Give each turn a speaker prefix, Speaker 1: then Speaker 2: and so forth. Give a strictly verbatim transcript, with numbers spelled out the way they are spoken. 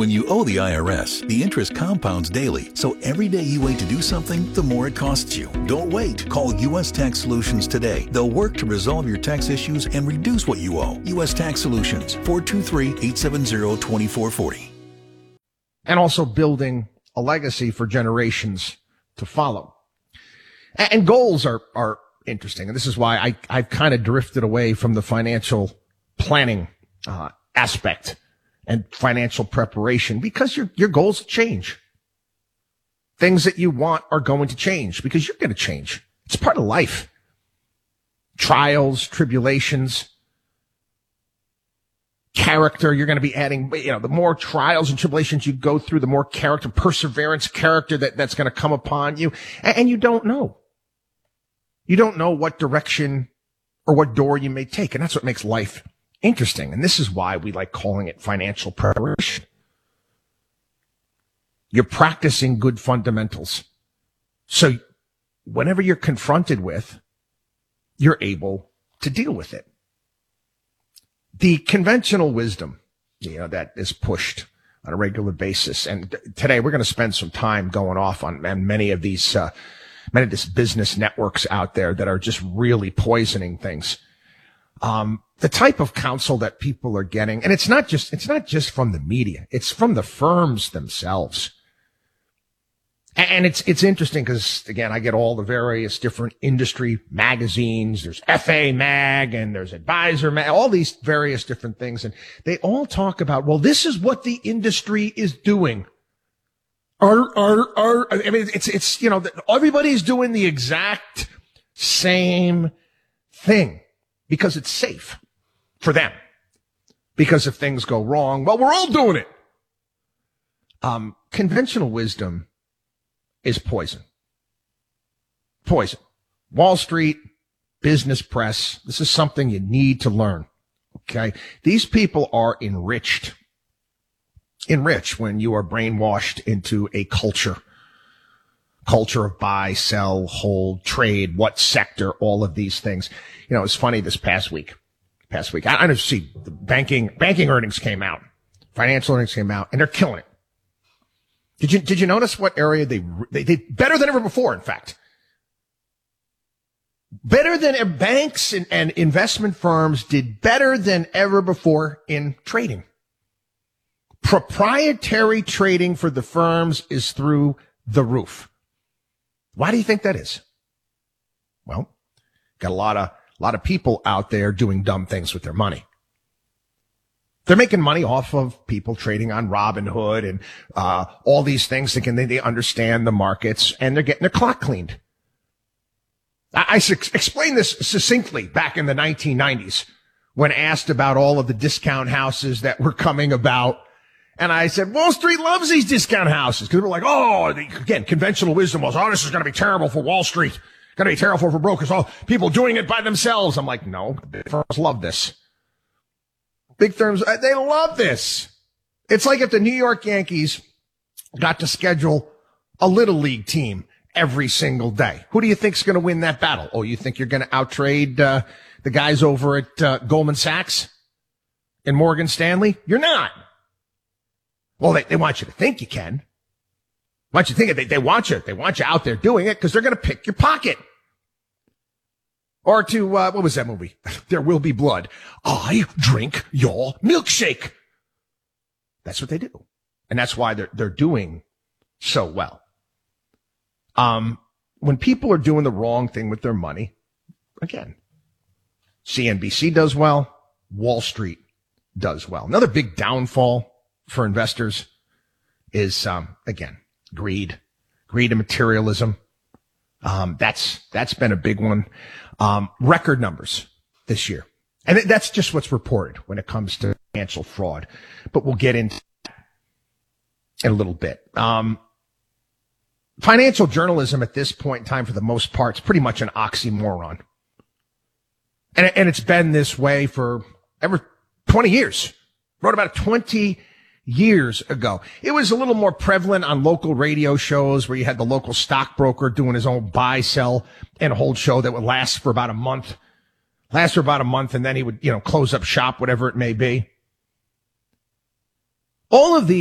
Speaker 1: When you owe the I R S, the interest compounds daily, so every day you wait to do something, the more it costs you. Don't wait. Call U S Tax Solutions today. They'll work to resolve your tax issues and reduce what you owe. U S Tax Solutions, four two three, eight seven zero, two four four zero.
Speaker 2: And also building a legacy for generations to follow. And goals are, are interesting. And this is why I, I've kind of drifted away from the financial planning uh, aspect and financial preparation, because your, your goals change. Things that you want are going to change because you're going to change. It's part of life. Trials, tribulations, character. You're going to be adding, you know, the more trials and tribulations you go through, the more character, perseverance, character that, that's going to come upon you. And, and you don't know. You don't know what direction or what door you may take. And that's what makes life interesting. And this is why we like calling it financial preparation. You're practicing good fundamentals. So whenever you're confronted with, you're able to deal with it. The conventional wisdom, you know, that is pushed on a regular basis. And today we're going to spend some time going off on, on many of these, uh, many of these business networks out there that are just really poisoning things. Um, the type of counsel that people are getting, and it's not just, it's not just from the media. It's from the firms themselves. And it's, it's interesting because, again, I get all the various different industry magazines. There's F A Mag and there's Advisor Mag, all these various different things. And they all talk about, well, this is what the industry is doing. Are, are, are, I mean, it's, it's, you know, everybody's doing the exact same thing because it's safe for them. Because if things go wrong, well, we're all doing it. Um, conventional wisdom is poison. Poison. Wall Street, business press. This is something you need to learn. Okay. These people are enriched. Enriched when you are brainwashed into a culture. Culture of buy, sell, hold, trade, what sector, all of these things. You know, it's funny this past week. Past week. I, I don't see the banking, banking earnings came out. Financial earnings came out and they're killing it. Did you, did you notice what area they, they, they, better than ever before, in fact. Better than banks and, and investment firms did better than ever before in trading. Proprietary trading for the firms is through the roof. Why do you think that is? Well, got a lot of, a lot of people out there doing dumb things with their money. They're making money off of people trading on Robinhood and uh all these things. Thinking they, they understand the markets, and they're getting their clock cleaned. I, I su- explained this succinctly back in the nineteen nineties when asked about all of the discount houses that were coming about. And I said, Wall Street loves these discount houses because they were like, oh, the, again, conventional wisdom was, oh, this is going to be terrible for Wall Street. Going to be terrible for brokers. Oh, people doing it by themselves. I'm like, no, firms love this. Big firms, they love this. It's like if the New York Yankees got to schedule a little league team every single day. Who do you think's going to win that battle? Oh, you think you're going to outtrade uh, the guys over at uh, Goldman Sachs and Morgan Stanley? You're not. Well, they, they want you to think you can. Want you to think it. They, they want you. They want you out there doing it because they're going to pick your pocket. Or to, uh, what was that movie? There Will Be Blood. I drink your milkshake. That's what they do. And that's why they're, they're doing so well. Um, when people are doing the wrong thing with their money, again, C N B C does well. Wall Street does well. Another big downfall for investors is, um, again, greed, greed and materialism. Um, that's, that's been a big one. Um, record numbers this year. And that's just what's reported when it comes to financial fraud. But we'll get into that in a little bit. Um, financial journalism at this point in time, for the most part, is pretty much an oxymoron. And, and it's been this way for ever twenty years. Wrote about twenty years ago. It was a little more prevalent on local radio shows where you had the local stockbroker doing his own buy, sell, and hold show that would last for about a month. Last for about a month, and then he would, you know, close up shop, whatever it may be. All of these